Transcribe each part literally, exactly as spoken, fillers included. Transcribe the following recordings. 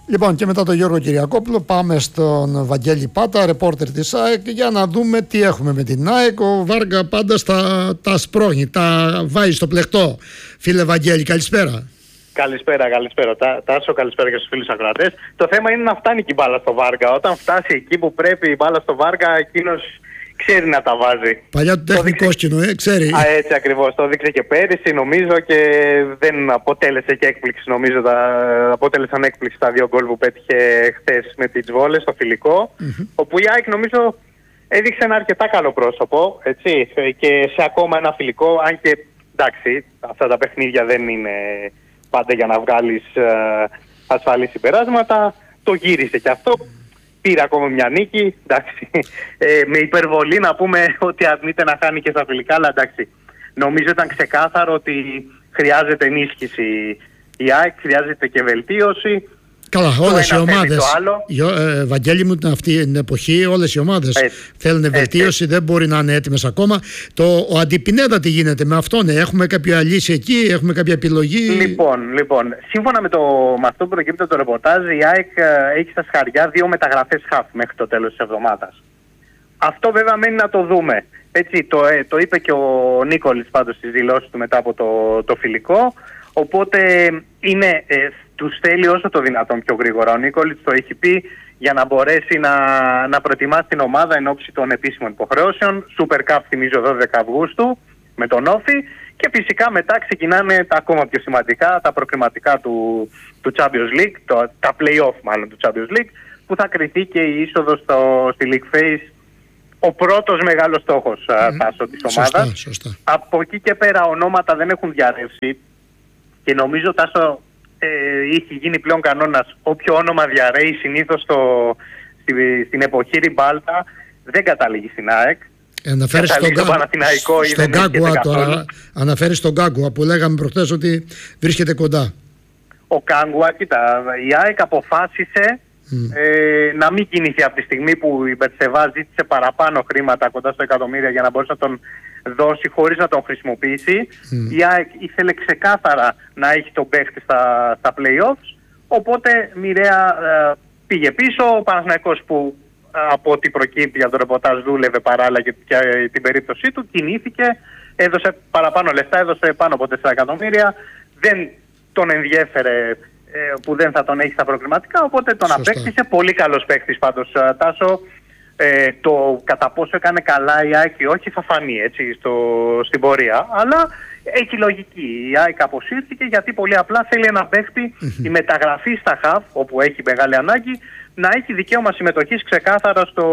Λοιπόν, και μετά τον Γιώργο Κυριακόπουλο πάμε στον Βαγγέλη Πάτα, ρεπόρτερ της ΑΕΚ, για να δούμε τι έχουμε με την ΑΕΚ. Ο Βάργα πάντα στα, τα σπρώχνει, τα βάζει στο πλεκτό. Φίλε Βαγγέλη, καλησπέρα. Καλησπέρα, καλησπέρα. Τα, Τάσο, καλησπέρα και στους φίλους ακροατές. Το θέμα είναι να φτάνει και η μπάλα στο Βάργα. Όταν φτάσει εκεί που πρέπει η μπάλα στο Βάργα, εκείνος ξέρει να τα βάζει. Παλιά του τεχνικό σκηνό, ε, ξέρει. Α, έτσι ακριβώς. Το δείξε και πέρυσι, νομίζω, και δεν αποτέλεσε και έκπληξη. Νομίζω τα αποτέλεσαν έκπληξη τα δύο γκολ που πέτυχε χθες με τις βόλες στο φιλικό. Mm-hmm. Όπου η ΑΕΚ, νομίζω, έδειξε ένα αρκετά καλό πρόσωπο. Έτσι, και σε ακόμα ένα φιλικό, αν και εντάξει, αυτά τα παιχνίδια δεν είναι πάντα για να βγάλεις ε, ασφαλείς συμπεράσματα. Το γύρισε και αυτό. Πήρε ακόμα μια νίκη. Εντάξει, ε, με υπερβολή να πούμε ότι αρνείται να χάνει και στα φιλικά. Αλλά εντάξει, νομίζω ήταν ξεκάθαρο ότι χρειάζεται ενίσχυση η ΑΕΚ, χρειάζεται και βελτίωση. Καλά, όλες οι ομάδες, ε, Βαγγέλη μου, αυτή την εποχή όλες οι ομάδες θέλουν βελτίωση, έτσι. Δεν μπορεί να είναι έτοιμες ακόμα. Το, ο Αντιπινέδα τι γίνεται με αυτόν, έχουμε κάποια λύση εκεί, έχουμε κάποια επιλογή? Λοιπόν, λοιπόν σύμφωνα με, το, με αυτό που προκύπτει το ρεπορτάζ, η ΑΕΚ έχει στα σχαριά δύο μεταγραφές χαφ μέχρι το τέλος της εβδομάδας. Αυτό βέβαια μένει να το δούμε. Έτσι, το, ε, το είπε και ο Νίκολης πάντως στις δηλώσεις του μετά από το, το φιλικό. Οπότε είναι, ε, τους θέλει όσο το δυνατόν πιο γρήγορα. Ο Νίκολης το έχει πει για να μπορέσει να, να προετοιμάσει την ομάδα εν ώψη των επίσημων υποχρεώσεων. Super Cup θυμίζω δώδεκα Αυγούστου με τον Όφη. Και φυσικά μετά ξεκινάνε τα ακόμα πιο σημαντικά, τα προκριματικά του, του Champions League, το, τα play-off μάλλον του Champions League, που θα κριθεί και η είσοδος στο, στη League Phase. Ο πρώτος μεγάλος στόχος mm. Τάσο, της ομάδας. Σωστά, σωστά. Από εκεί και πέρα ονόματα δεν έχουν διαρρεύσει. Και νομίζω, Τάσο, ε, είχε γίνει πλέον κανόνας. Όποιο όνομα διαρρέει συνήθως στο, στη, στην εποχή Ριμπάλτα δεν καταλήγει στην ΑΕΚ. Αναφέρεις στον στο Γκάγκουα τώρα. Αναφέρεις στον Γκάγκουα που λέγαμε προχθές ότι βρίσκεται κοντά. Ο Γκάγκουα, κοίτα, η ΑΕΚ αποφάσισε mm. ε, να μην κινηθεί από τη στιγμή που η Μπερσεβά ζήτησε παραπάνω χρήματα, κοντά στο εκατομμύρια, για να μπορέσει να τον δώσει χωρίς να τον χρησιμοποιήσει. Mm. Η ΑΕΚ ήθελε ξεκάθαρα να έχει τον παίχτη στα, στα play-offs, οπότε μοιραία ε, πήγε πίσω. Ο Παναθηναϊκός, που ε, από ό,τι προκύπτει από το ρεπορτάζ δούλευε παράλληλα και, και ε, την περίπτωσή του, κινήθηκε, έδωσε παραπάνω λεφτά, έδωσε πάνω από τέσσερα εκατομμύρια, δεν τον ενδιέφερε ε, που δεν θα τον έχει στα προκριματικά, οπότε τον Σωστά. απέκτησε. Πολύ καλός παίχτης πάντως, Τάσο. Ε, το κατά πόσο έκανε καλά η ΑΕΚ ή όχι θα φανεί, έτσι, στο, στην πορεία, αλλά έχει λογική. Η ΑΕΚ αποσύρθηκε γιατί πολύ απλά θέλει ένα παίχτη mm-hmm. η μεταγραφή στα χαφ, όπου έχει μεγάλη ανάγκη, να έχει δικαίωμα συμμετοχής ξεκάθαρα στο,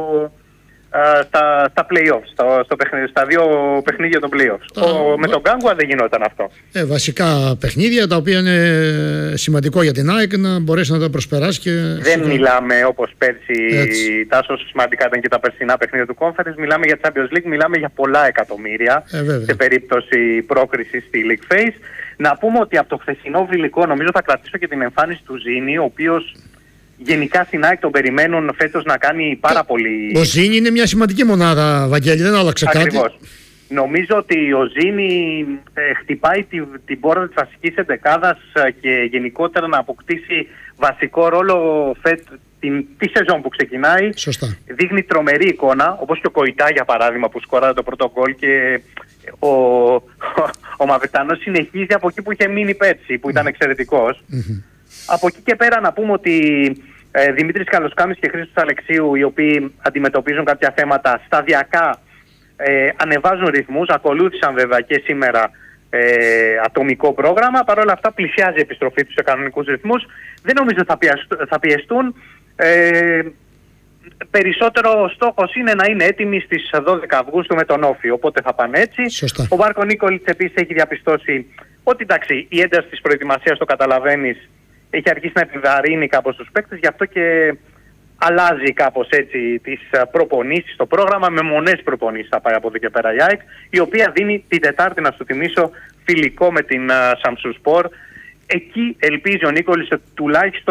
α, στα, στα play-offs, στο, στο παιχνίδι, στα δύο παιχνίδια των play-offs. Ah, Ο, με τον Γκάγκουα δεν γινόταν αυτό. Ε, βασικά παιχνίδια τα οποία είναι σημαντικό για την ΑΕΚ να μπορέσει να τα προσπεράσει. Και δεν σίγουρα... μιλάμε όπως πέρσι, τόσο σημαντικά ήταν και τα περσινά παιχνίδια του Conference, μιλάμε για Champions League, μιλάμε για πολλά εκατομμύρια ε, σε περίπτωση πρόκρισης στη League Phase. Να πούμε ότι από το χθεσινό φιλικό νομίζω θα κρατήσω και την εμφάνιση του Ζήνη, ο οποίος γενικά στην ΑΕΚ τον περιμένουν φέτος να κάνει πάρα πολύ. Ο Ζήνη είναι μια σημαντική μονάδα, Βαγγέλη, δεν άλλαξε Ακριβώς. κάτι. Νομίζω ότι ο Ζήνη ε, χτυπάει την, την πόρτα της βασικής εντεκάδας ε, και γενικότερα να αποκτήσει βασικό ρόλο φέτ, την, τη σεζόν που ξεκινάει. Σωστά. Δείχνει τρομερή εικόνα, όπως και ο Κοϊτά για παράδειγμα που σκοράρει το πρώτο γκολ, και ο, ο, ο Μαυριτανός συνεχίζει από εκεί που είχε μείνει πέρσι, που ήταν εξαιρετικός. Mm-hmm. Από εκεί και πέρα να πούμε ότι ε, Δημήτρης Καλοσκάμης και Χρήστος Αλεξίου, οι οποίοι αντιμετωπίζουν κάποια θέματα σταδιακά, ε, ανεβάζουν ρυθμούς, ακολούθησαν βέβαια και σήμερα ε, ατομικό πρόγραμμα. Παρ' όλα αυτά πλησιάζει η επιστροφή τους σε κανονικούς ρυθμούς. Δεν νομίζω θα, πιεστούν, θα πιεστούν. Ε, περισσότερο ο στόχος είναι να είναι έτοιμοι στις δώδεκα Αυγούστου με τον Όφη, οπότε θα πάνε έτσι. Σωστά. Ο Μάρκο Νίκολιτς επίσης έχει διαπιστώσει ότι εντάξει, η ένταση της προετοιμασίας, το καταλαβαίνεις, έχει αρχίσει να επιβαρύνει κάπως τους παίκτες, γι' αυτό και αλλάζει κάπως έτσι τις προπονήσεις στο πρόγραμμα, με μονές προπονήσεις θα πάει από εδώ και πέρα η ΑΕΚ, η οποία δίνει την Τετάρτη, να σου θυμίσω, φιλικό με την uh, Σαμσουσπορ. Εκεί ελπίζει ο Νίκολης ότι τουλάχιστον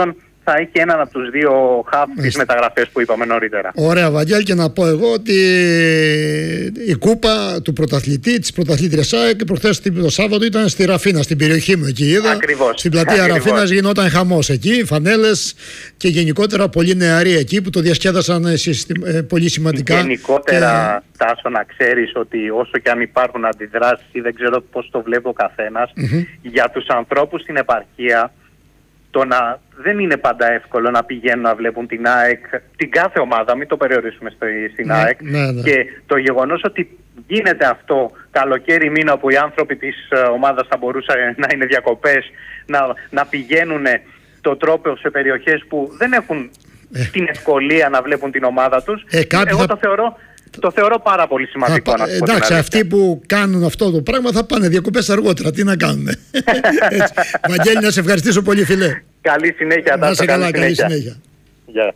θα έχει έναν από τους δύο χαφ τις μεταγραφές που είπαμε νωρίτερα. Ωραία, Βαγγέλη, και να πω εγώ ότι η κούπα του πρωταθλητή, της πρωταθλήτριας ΑΕΚ, προχθές το Σάββατο ήταν στη Ραφίνα, στην περιοχή μου εκεί είδα. Ακριβώς. Στην πλατεία Ραφίνας γινόταν χαμός εκεί, φανέλες και γενικότερα πολύ νεαροί εκεί που το διασκέδασαν πολύ σημαντικά. Γενικότερα, και... Τάσο, να ξέρεις ότι όσο και αν υπάρχουν αντιδράσεις ή δεν ξέρω πώς το βλέπει ο καθένας, mm-hmm. για τους ανθρώπους στην επαρχία, το να, δεν είναι πάντα εύκολο να πηγαίνουν να βλέπουν την ΑΕΚ, την κάθε ομάδα, μην το περιορίσουμε στο, στην ναι, ΑΕΚ. Ναι, ναι. Και το γεγονός ότι γίνεται αυτό καλοκαίρι μήνα που οι άνθρωποι της ομάδας θα μπορούσαν να είναι διακοπές, να, να πηγαίνουν το τρόπο σε περιοχές που δεν έχουν ε. την ευκολία να βλέπουν την ομάδα τους. Ε, Εγώ θα... το θεωρώ... Το θεωρώ πάρα πολύ σημαντικό. Α, να πω εντάξει, αυτοί που κάνουν αυτό το πράγμα θα πάνε διακοπές αργότερα. Τι να κάνουν. Βαγγέλη, να σε ευχαριστήσω πολύ, φίλε. Καλή συνέχεια. Να σε καλά, καλή συνέχεια. Yeah.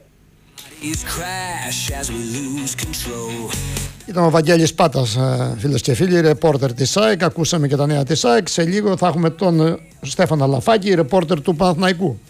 Ήταν ο Βαγγέλης Πάτας, φίλες και φίλοι, ρεπόρτερ της ΑΕΚ. Ακούσαμε και τα νέα της ΑΕΚ. Σε λίγο θα έχουμε τον Στέφανο Λαφάκη, ρεπόρτερ του Παναθηναϊκού.